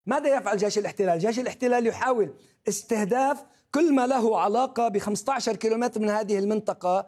ماذا يفعل جيش الاحتلال؟ جيش الاحتلال يحاول استهداف كل ما له علاقة ب 15 كيلومتر من هذه المنطقة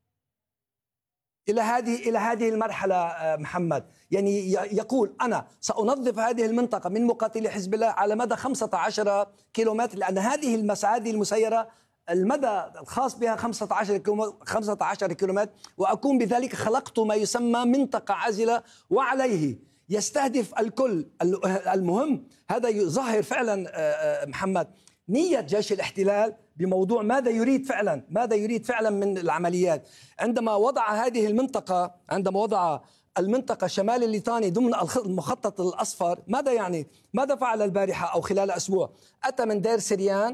إلى هذه المرحلة. محمد يعني يقول أنا سأنظف هذه المنطقة من مقاتلي حزب الله على مدى 15 كيلومتر، لأن هذه المسيرة المدى الخاص بها 15 كيلومتر، وأكون بذلك خلقت ما يسمى منطقة عازلة وعليه يستهدف الكل. المهم هذا يظهر فعلا محمد نية جيش الاحتلال بموضوع ماذا يريد فعلا من العمليات. عندما وضع المنطقة الشمال الليطاني ضمن المخطط الأصفر، ماذا يعني؟ ماذا فعل البارحة أو خلال أسبوع؟ أتى من دير سريان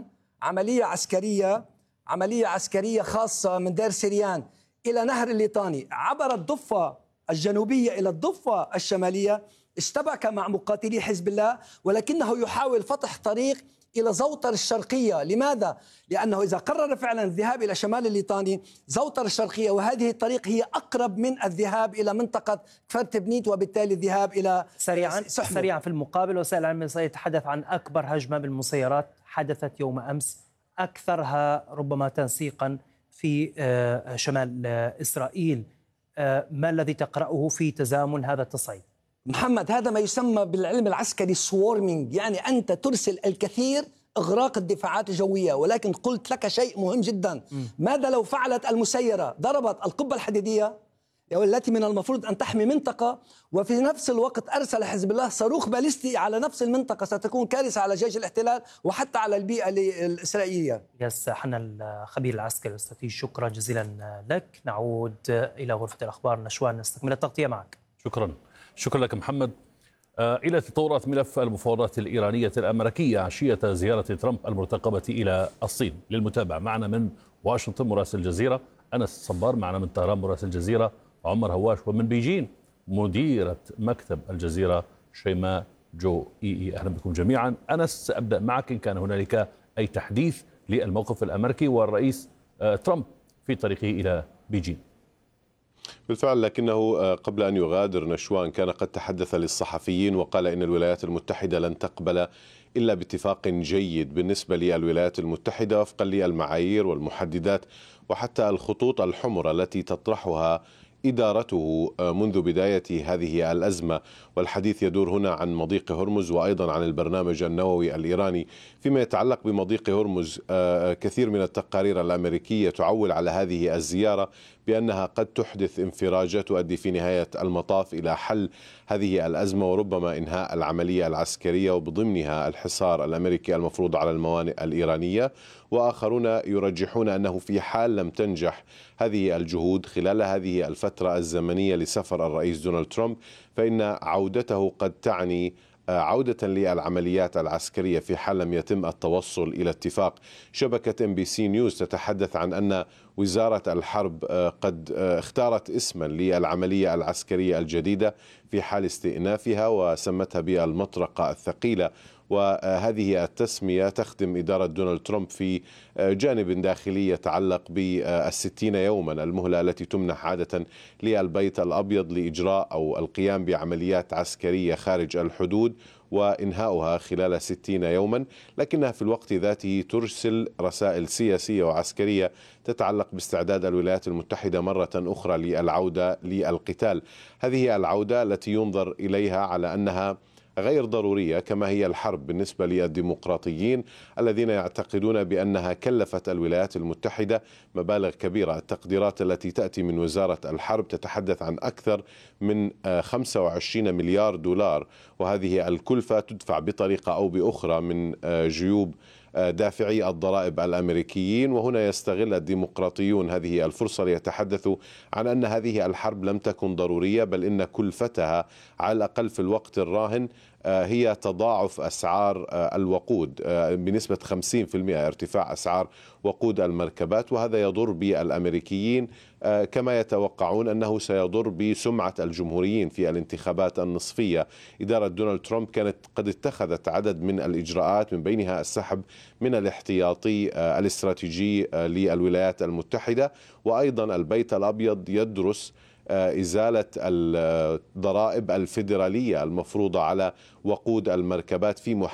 عملية عسكرية خاصة من دير سريان إلى نهر الليطاني، عبر الضفة الجنوبية إلى الضفة الشمالية، اشتبك مع مقاتلي حزب الله، ولكنه يحاول فتح طريق إلى زوطر الشرقية. لماذا؟ لأنه إذا قرر فعلا الذهاب إلى شمال الليطاني، زوطر الشرقية وهذه الطريق هي أقرب من الذهاب إلى منطقة كفر تبنيت، وبالتالي الذهاب إلى سريعا في المقابل، وسائل الإعلام يتحدث عن أكبر هجمة بالمسيرات حدثت يوم أمس، أكثرها ربما تنسيقا في شمال إسرائيل. ما الذي تقرأه في تزامن هذا التصعيد؟ محمد، هذا ما يسمى بالعلم العسكري سوورمينج، يعني أنت ترسل الكثير إغراق الدفاعات الجوية. ولكن قلت لك شيء مهم جدا، ماذا لو فعلت المسيرة ضربت القبة الحديدية التي من المفروض أن تحمي منطقة، وفي نفس الوقت أرسل حزب الله صاروخ باليستي على نفس المنطقة؟ ستكون كارثة على جيش الاحتلال وحتى على البيئة الإسرائيلية. حنا الخبير العسكري الاستراتيجي، شكرا جزيلا لك. نعود إلى غرفة الأخبار. نشوان، نستكمل التغطية معك. شكرا لك محمد. إلى تطورات ملف المفاوضات الإيرانية الأمريكية عشية زيارة ترامب المرتقبة إلى الصين. للمتابعة معنا من واشنطن مراسل الجزيرة أنس صبار، معنا من طهران مراسل الجزيرة عمر هواش، ومن بيجين مديرة مكتب الجزيرة شيماء جو إي. أهلا بكم جميعا. أنس، سأبدأ معك، إن كان هنالك أي تحديث للموقف الأمريكي والرئيس ترامب في طريقه إلى بيجين؟ بالفعل، لكنه قبل أن يغادر نشوان كان قد تحدث للصحفيين وقال إن الولايات المتحدة لن تقبل إلا باتفاق جيد بالنسبة للولايات المتحدة وفقا للمعايير والمحددات وحتى الخطوط الحمر التي تطرحها إدارته منذ بداية هذه الأزمة. والحديث يدور هنا عن مضيق هرمز وأيضا عن البرنامج النووي الإيراني. فيما يتعلق بمضيق هرمز، كثير من التقارير الأمريكية تعول على هذه الزيارة بأنها قد تحدث انفراجة تؤدي في نهاية المطاف إلى حل هذه الأزمة وربما إنهاء العملية العسكرية وبضمنها الحصار الأمريكي المفروض على الموانئ الإيرانية. وآخرون يرجحون أنه في حال لم تنجح هذه الجهود خلال هذه الفترة الزمنية لسفر الرئيس دونالد ترامب، فإن عودته قد تعني عودة للعمليات العسكرية في حال لم يتم التوصل إلى اتفاق. شبكة MBC نيوز تتحدث عن أن وزارة الحرب قد اختارت اسما للعملية العسكرية الجديدة في حال استئنافها وسمتها بالمطرقة الثقيلة. وهذه التسمية تخدم إدارة دونالد ترامب في جانب داخلي يتعلق ب60 يوما المهلة التي تمنح عادة للبيت الأبيض لإجراء أو القيام بعمليات عسكرية خارج الحدود وإنهاؤها خلال 60 يوما، لكنها في الوقت ذاته ترسل رسائل سياسية وعسكرية تتعلق باستعداد الولايات المتحدة مرة أخرى للعودة للقتال. هذه العودة التي ينظر إليها على أنها غير ضرورية كما هي الحرب بالنسبة للديمقراطيين الذين يعتقدون بأنها كلفت الولايات المتحدة مبالغ كبيرة. التقديرات التي تأتي من وزارة الحرب تتحدث عن أكثر من 25 مليار دولار، وهذه الكلفة تدفع بطريقة أو بأخرى من جيوب دافعي الضرائب الأمريكيين. وهنا يستغل الديمقراطيون هذه الفرصة ليتحدثوا عن أن هذه الحرب لم تكن ضرورية، بل إن كلفتها على الأقل في الوقت الراهن هي تضاعف أسعار الوقود بنسبة 50%، ارتفاع أسعار وقود المركبات، وهذا يضر بالأمريكيين كما يتوقعون أنه سيضر بسمعة الجمهوريين في الانتخابات النصفية. إدارة دونالد ترامب كانت قد اتخذت عدد من الإجراءات من بينها السحب من الاحتياطي الاستراتيجي للولايات المتحدة، وأيضا البيت الأبيض يدرس إزالة الضرائب الفيدرالية المفروضة على وقود المركبات في